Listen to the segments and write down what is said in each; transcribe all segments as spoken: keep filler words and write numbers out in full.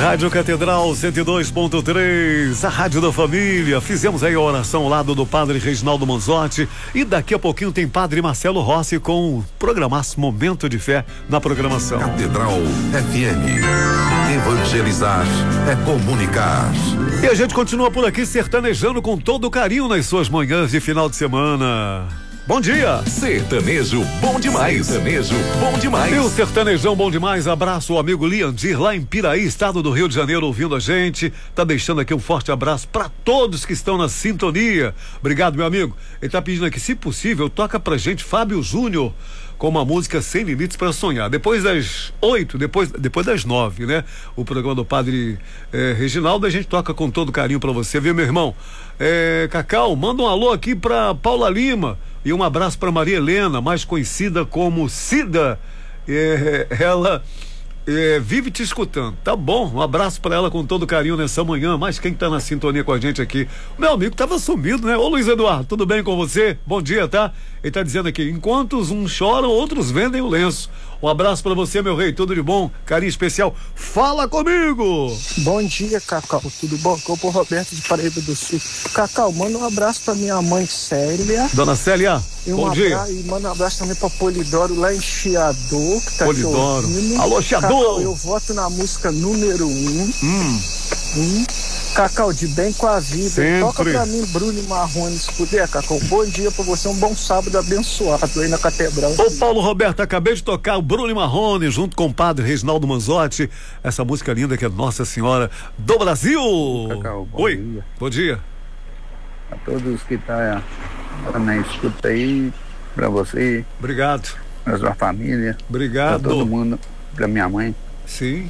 Rádio Catedral cento e dois ponto três, a rádio da família. Fizemos aí a oração ao lado do padre Reginaldo Manzotti e daqui a pouquinho tem padre Marcelo Rossi com Programaço Momento de Fé na programação. Catedral F M. Evangelizar é comunicar. E a gente continua por aqui sertanejando com todo carinho nas suas manhãs de final de semana. Bom dia! Sertanejo bom demais. Sertanejo bom demais. E o sertanejão bom demais. Abraço o amigo Liandir lá em Piraí, estado do Rio de Janeiro, ouvindo a gente. Tá deixando aqui um forte abraço para todos que estão na sintonia. Obrigado, meu amigo. Ele tá pedindo aqui, se possível, toca pra gente Fábio Júnior com uma música Sem Limites para Sonhar. Depois das oito, depois, depois das nove, né? O programa do padre eh, Reginaldo, a gente toca com todo carinho para você, viu, meu irmão? Eh, Cacau, manda um alô aqui pra Paula Lima. E um abraço para Maria Helena, mais conhecida como Cida. É, ela é, vive te escutando. Tá bom, um abraço para ela com todo carinho nessa manhã. Mas quem tá na sintonia com a gente aqui? O meu amigo tava sumido, né? Ô Luiz Eduardo, tudo bem com você? Bom dia, tá? Ele tá dizendo aqui, enquanto uns choram, outros vendem o lenço. Um abraço pra você, meu rei, tudo de bom, carinho especial. Fala comigo! Bom dia, Cacau, tudo bom? Eu sou o Roberto de Paraíba do Sul. Cacau, manda um abraço pra minha mãe Célia. Dona Célia, e um bom abra... dia. E manda um abraço também pra Polidoro lá em Chiador, que tá Polidoro. Ouvindo. Alô, Chiador! Cacau, eu voto na música número um. Hum. Hum. Cacau, de bem com a vida. Sempre. Toca pra mim, Bruno e Marrone, se puder, Cacau. Bom dia pra você, um bom sábado abençoado aí na Catedral. Ô Paulo Roberto, acabei de tocar o Bruno e Marrone junto com o padre Reginaldo Manzotti. Essa música linda que é Nossa Senhora do Brasil. Cacau, bom Oi, dia. bom dia. A todos que estão tá na escuta aí, pra você, Obrigado. pra sua família, Obrigado. pra todo mundo, pra minha mãe. Sim.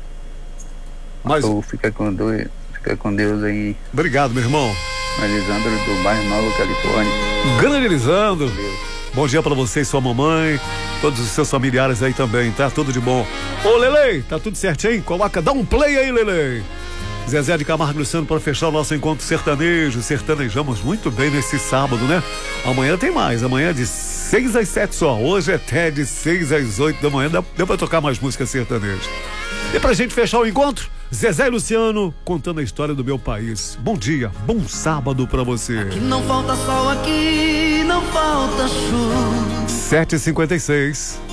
Mas... Então, fica com Deus, fica com Deus aí. Obrigado, meu irmão. Elisandro do bairro Nova Califórnia. Grande Elisandro. Bom dia pra você e sua mamãe, todos os seus familiares aí também, tá? Tudo de bom. Ô, Lelei, tá tudo certinho? Coloca, dá um play aí, Lelei. Zezé de Camargo e Luciano para fechar o nosso encontro sertanejo. Sertanejamos muito bem nesse sábado, né? Amanhã tem mais, amanhã é de seis às sete só. Hoje é até de seis às oito da manhã. Deu, deu pra tocar mais música sertaneja. E pra gente fechar o encontro, Zezé e Luciano contando a história do meu país. Bom dia, bom sábado pra você. Aqui não falta sol, aqui não falta chuva. sete e cinquenta e seis.